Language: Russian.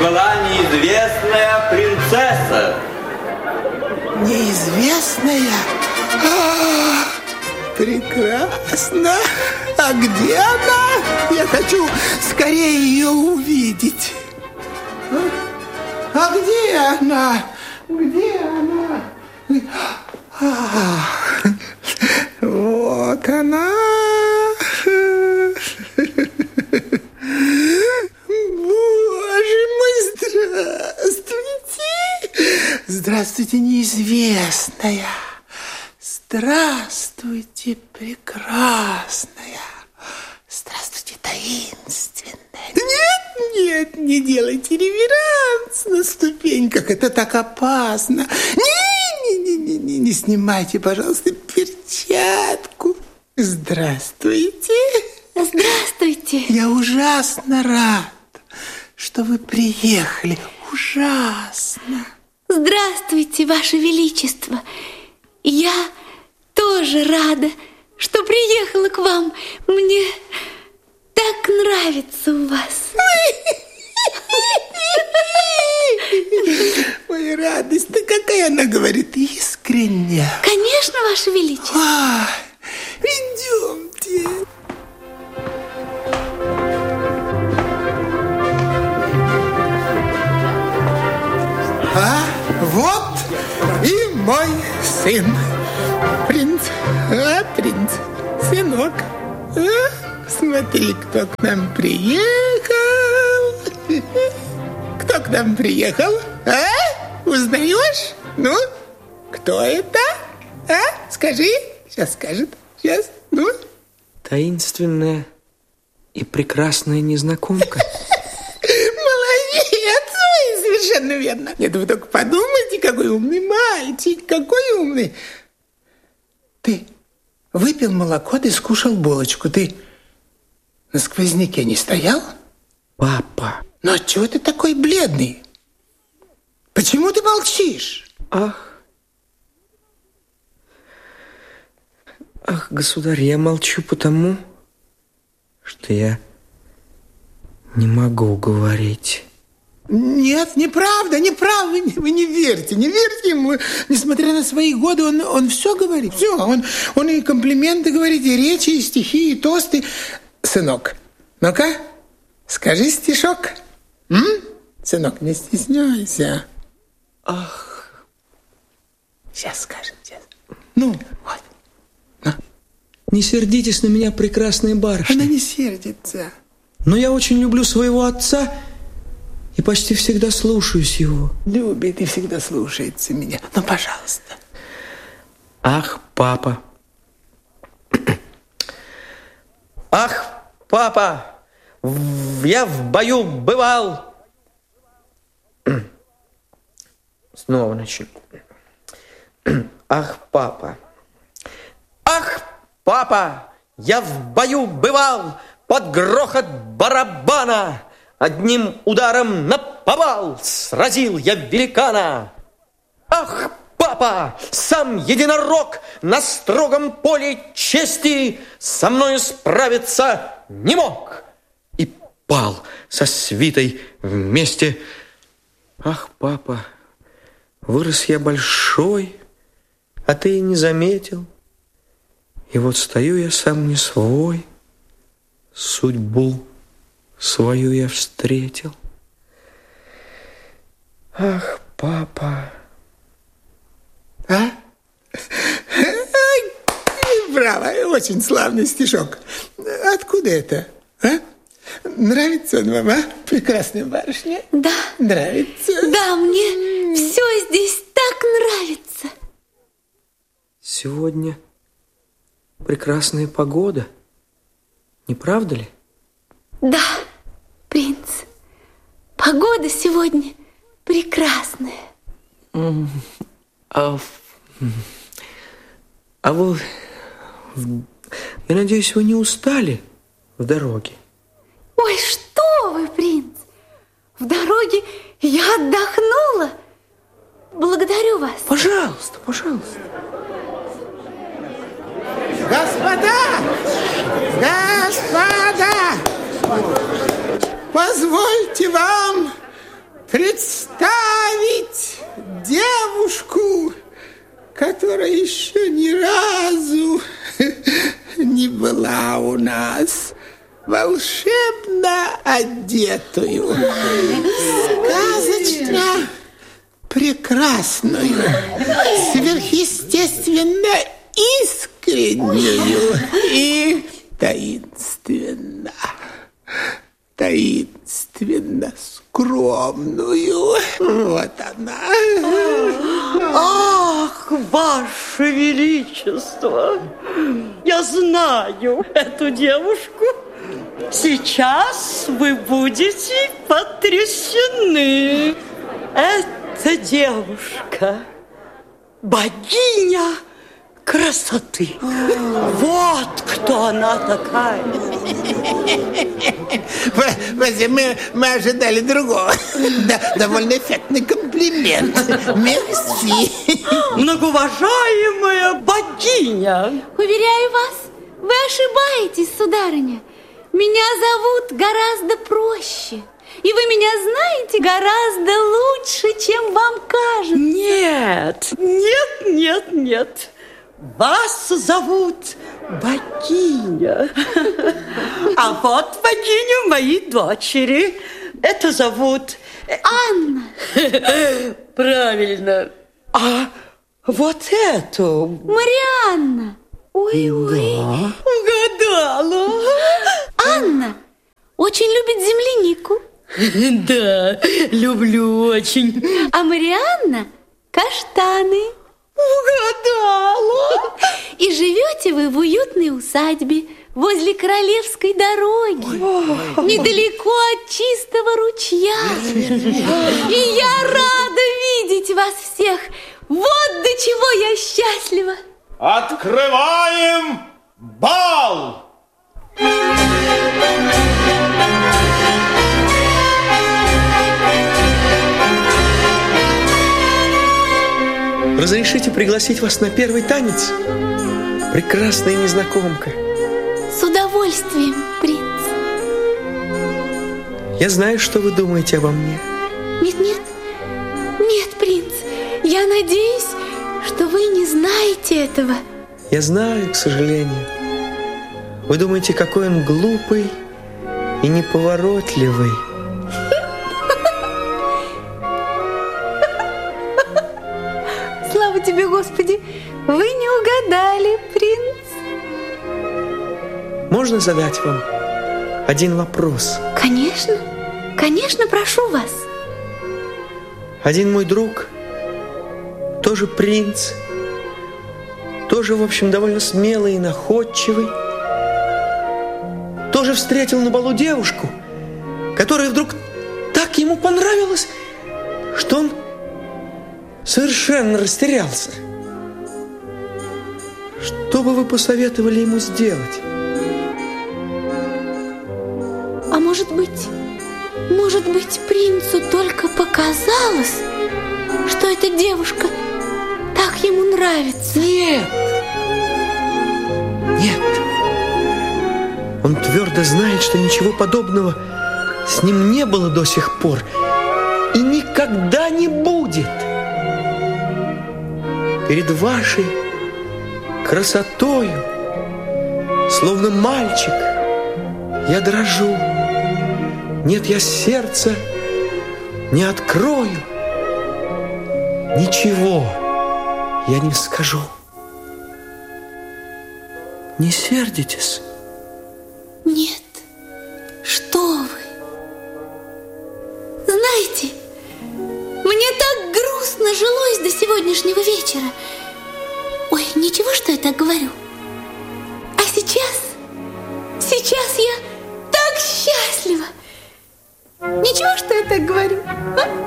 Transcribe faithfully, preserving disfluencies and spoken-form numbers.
прибыла неизвестная принцесса. Неизвестная? А, прекрасно. А где она? Я хочу скорее ее увидеть. А, а где она? Где она? А, вот она. Боже мой, здравствуйте. Здравствуйте, неизвестная. Здравствуйте, прекрасная. Здравствуйте, таинственная. Нет, нет, не делайте реверанс на ступеньках. Это так опасно. Не, не, не, не, не снимайте, пожалуйста, перчатку. Здравствуйте. Здравствуйте. Я ужасно рад, что вы приехали. Ужасно. Здравствуйте, Ваше Величество. Я тоже рада, что приехала к вам. Мне так нравится у вас. Ой, радость-то какая, она говорит, искренне. Конечно, Ваше Величество. А, идемте. А вот и мой сын. Принц, а, принц, сынок. А, смотри, кто к нам приехал. Кто к нам приехал? А? Узнаешь? Ну, кто это? А? Скажи. Сейчас скажет. Сейчас. Ну. Таинственная и прекрасная незнакомка. Совершенно верно. Нет, вы только подумайте, какой умный мальчик, какой умный. Ты выпил молоко, ты скушал булочку, ты на сквозняке не стоял? Папа. Ну, а чего ты такой бледный? Почему ты молчишь? Ах. Ах, государь, я молчу потому, что я не могу говорить. Нет, неправда, неправда, вы, вы не верьте, не верьте ему. Несмотря на свои годы, он, он все говорит, все. Он, он и комплименты говорит, и речи, и стихи, и тосты. Сынок, ну-ка, скажи стишок. М? Сынок, не стесняйся. Ах. Сейчас скажет, сейчас. Ну, вот. Ну. Не сердитесь на меня, прекрасная барышня. Она не сердится. Но я очень люблю своего отца и почти всегда слушаюсь его. Любит и всегда слушается меня. Ну, пожалуйста. Ах, папа. Ах, папа, я в бою бывал. Снова начну. Ах, папа. Ах, папа, я в бою бывал под грохот барабана. Одним ударом наповал сразил я великана. Ах, папа, сам единорог на строгом поле чести со мною справиться не мог. И пал со свитой вместе. Ах, папа, вырос я большой, а ты и не заметил. И вот стою я сам не свой, судьбу свою я встретил. Ах, папа. А? Браво, очень славный стишок. Откуда это? А? Нравится он вам, а? Прекрасная барышня? Да. Нравится? Да, мне все здесь так нравится. Сегодня прекрасная погода, не правда ли? Да, принц. Погода сегодня прекрасная. А, а вы, я надеюсь, вы не устали в дороге? Ой, что вы, принц! В дороге я отдохнула. Благодарю вас. Пожалуйста, пожалуйста. Господа! Господа! Позвольте вам представить девушку, которая еще ни разу не была у нас, волшебно одетую, сказочно прекрасную, сверхъестественно искреннюю и таинственно, таинственно скромную. Вот она. Ах, Ваше Величество, я знаю эту девушку. Сейчас вы будете потрясены. Эта девушка богиня красоты. Вот кто она такая. Мы, мы ожидали другого. Да, довольно эффектный комплимент. Мерси. Многоуважаемая богиня. Уверяю вас, вы ошибаетесь, сударыня. Меня зовут гораздо проще. И вы меня знаете гораздо лучше, чем вам кажется. Нет, нет, нет, нет. Вас зовут богиня. А вот богиню моей дочери. Это зовут... Анна. Правильно. А вот эту... Марианна. Ой-ой. Да. Угадала. Анна очень любит землянику. Да, люблю очень. А Марианна каштаны. Угадала. И живете вы в уютной усадьбе возле Королевской дороги, Ой. недалеко от чистого ручья. И я рада видеть вас всех. Вот до чего я счастлива. Открываем бал! Разрешите пригласить вас на первый танец? Прекрасная незнакомка. С удовольствием, принц. Я знаю, что вы думаете обо мне. Нет, нет, нет, принц. Я надеюсь, что вы не знаете этого. Я знаю, к сожалению. Вы думаете, какой он глупый и неповоротливый. Слава тебе, Господи, вы не угадали, принц. Можно задать вам один вопрос? Конечно, конечно, прошу вас. Один мой друг, тоже принц, тоже, в общем, довольно смелый и находчивый, тоже встретил на балу девушку, которая вдруг так ему понравилась, что он совершенно растерялся. Что бы вы посоветовали ему сделать? А может быть, может быть, принцу только показалось, что эта девушка так ему нравится? Нет! Нет! Он твердо знает, что ничего подобного с ним не было до сих пор и никогда не будет. Перед вашей красотою, словно мальчик, я дрожу. Нет, я сердце не открою. Ничего я не скажу. Не сердитесь? Нет, что вы? Знаете, мне так грустно жилось до сегодняшнего вечера. Ой, ничего, что я так говорю. А сейчас, сейчас я так счастлива. Ничего, что я так говорю, а?